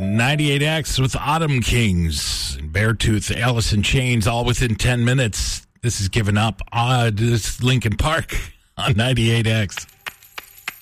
98X with Autumn Kings, Beartooth, Alice in Chains, all within 10 minutes. This is Given Up. This is Linkin Park on 98X.